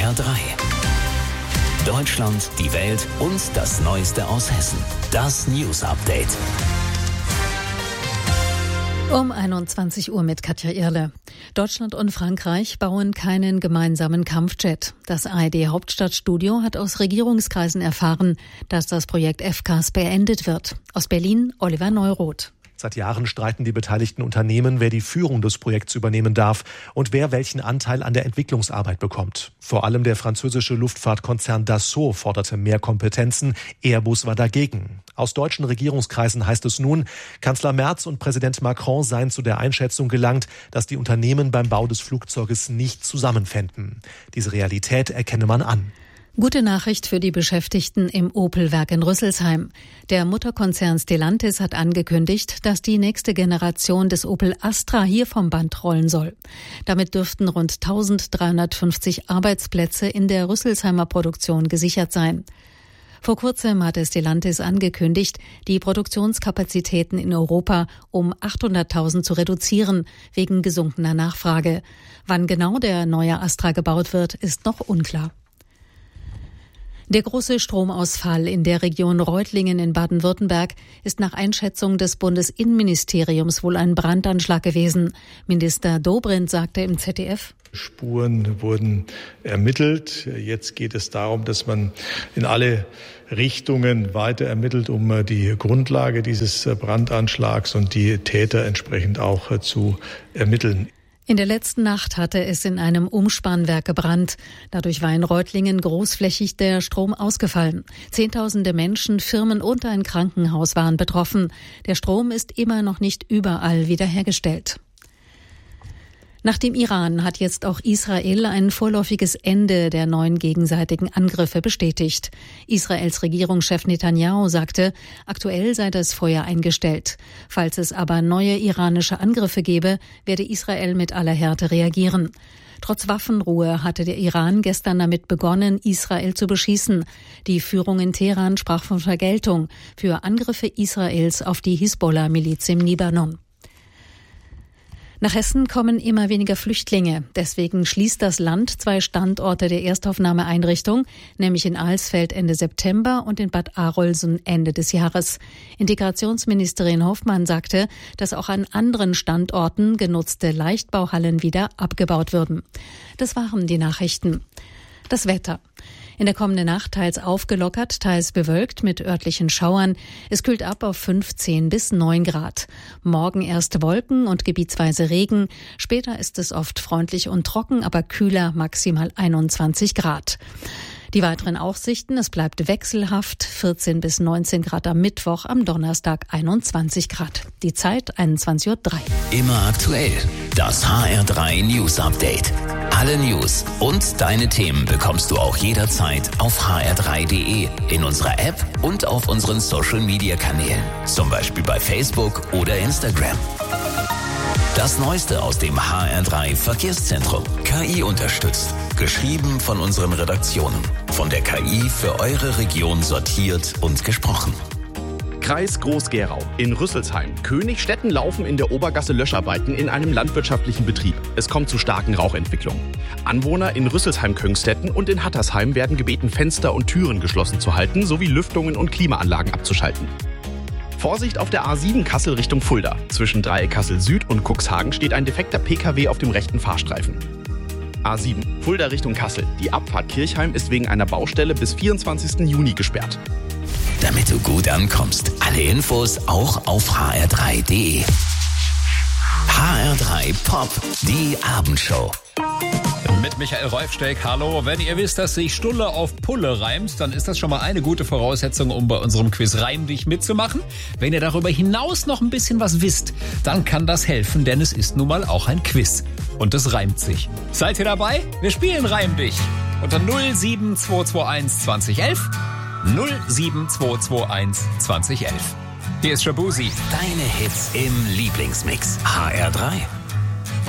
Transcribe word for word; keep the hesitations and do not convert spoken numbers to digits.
R drei. Deutschland, die Welt und das Neueste aus Hessen. Das News Update. Um einundzwanzig Uhr mit Katja Irle. Deutschland und Frankreich bauen keinen gemeinsamen Kampfjet. Das A R D-Hauptstadtstudio hat aus Regierungskreisen erfahren, dass das Projekt F C A S beendet wird. Aus Berlin, Oliver Neuroth. Seit Jahren streiten die beteiligten Unternehmen, wer die Führung des Projekts übernehmen darf und wer welchen Anteil an der Entwicklungsarbeit bekommt. Vor allem der französische Luftfahrtkonzern Dassault forderte mehr Kompetenzen. Airbus war dagegen. Aus deutschen Regierungskreisen heißt es nun, Kanzler Merz und Präsident Macron seien zu der Einschätzung gelangt, dass die Unternehmen beim Bau des Flugzeuges nicht zusammenfänden. Diese Realität erkenne man an. Gute Nachricht für die Beschäftigten im Opel-Werk in Rüsselsheim. Der Mutterkonzern Stellantis hat angekündigt, dass die nächste Generation des Opel Astra hier vom Band rollen soll. Damit dürften rund eintausenddreihundertfünfzig Arbeitsplätze in der Rüsselsheimer Produktion gesichert sein. Vor kurzem hatte Stellantis angekündigt, die Produktionskapazitäten in Europa um achthunderttausend zu reduzieren, wegen gesunkener Nachfrage. Wann genau der neue Astra gebaut wird, ist noch unklar. Der große Stromausfall in der Region Reutlingen in Baden-Württemberg ist nach Einschätzung des Bundesinnenministeriums wohl ein Brandanschlag gewesen. Minister Dobrindt sagte im Z D F: Spuren wurden ermittelt. Jetzt geht es darum, dass man in alle Richtungen weiter ermittelt, um die Grundlage dieses Brandanschlags und die Täter entsprechend auch zu ermitteln. In der letzten Nacht hatte es in einem Umspannwerk gebrannt. Dadurch war in Reutlingen großflächig der Strom ausgefallen. Zehntausende Menschen, Firmen und ein Krankenhaus waren betroffen. Der Strom ist immer noch nicht überall wiederhergestellt. Nach dem Iran hat jetzt auch Israel ein vorläufiges Ende der neuen gegenseitigen Angriffe bestätigt. Israels Regierungschef Netanyahu sagte, aktuell sei das Feuer eingestellt. Falls es aber neue iranische Angriffe gäbe, werde Israel mit aller Härte reagieren. Trotz Waffenruhe hatte der Iran gestern damit begonnen, Israel zu beschießen. Die Führung in Teheran sprach von Vergeltung für Angriffe Israels auf die Hisbollah-Miliz im Libanon. Nach Hessen kommen immer weniger Flüchtlinge. Deswegen schließt das Land zwei Standorte der Erstaufnahmeeinrichtung, nämlich in Alsfeld Ende September und in Bad Arolsen Ende des Jahres. Integrationsministerin Hoffmann sagte, dass auch an anderen Standorten genutzte Leichtbauhallen wieder abgebaut würden. Das waren die Nachrichten. Das Wetter. In der kommenden Nacht teils aufgelockert, teils bewölkt mit örtlichen Schauern. Es kühlt ab auf fünfzehn bis neun Grad. Morgen erst Wolken und gebietsweise Regen. Später ist es oft freundlich und trocken, aber kühler, maximal einundzwanzig Grad. Die weiteren Aussichten, es bleibt wechselhaft, vierzehn bis neunzehn Grad am Mittwoch, am Donnerstag einundzwanzig Grad. Die Zeit einundzwanzig Uhr drei. Immer aktuell, das H R drei News Update. Alle News und deine Themen bekommst du auch jederzeit auf h r drei punkt d e, in unserer App und auf unseren Social Media Kanälen. Zum Beispiel bei Facebook oder Instagram. Das Neueste aus dem H R drei Verkehrszentrum. K I unterstützt. Geschrieben von unseren Redaktionen. Von der K I für eure Region sortiert und gesprochen. Kreis Groß-Gerau in Rüsselsheim. Königstetten laufen in der Obergasse Löscharbeiten in einem landwirtschaftlichen Betrieb. Es kommt zu starken Rauchentwicklungen. Anwohner in Rüsselsheim-Köngstetten und in Hattersheim werden gebeten, Fenster und Türen geschlossen zu halten, sowie Lüftungen und Klimaanlagen abzuschalten. Vorsicht auf der A sieben Kassel Richtung Fulda. Zwischen Dreieck Kassel Süd und Cuxhagen steht ein defekter P K W auf dem rechten Fahrstreifen. A sieben Fulda Richtung Kassel. Die Abfahrt Kirchheim ist wegen einer Baustelle bis vierundzwanzigsten Juni gesperrt. Damit du gut ankommst. Alle Infos auch auf h r drei punkt d e. H R drei Pop, die Abendshow. Mit Michael Rolfsteck, hallo. Wenn ihr wisst, dass sich Stulle auf Pulle reimt, dann ist das schon mal eine gute Voraussetzung, um bei unserem Quiz Reim dich mitzumachen. Wenn ihr darüber hinaus noch ein bisschen was wisst, dann kann das helfen, denn es ist nun mal auch ein Quiz. Und es reimt sich. Seid ihr dabei? Wir spielen Reim dich. Unter null sieben zwei zwei eins zwanzig elf. null sieben zwei zwei eins zwanzig elf. Hier ist Shabuzi. Deine Hits im Lieblingsmix. H R drei.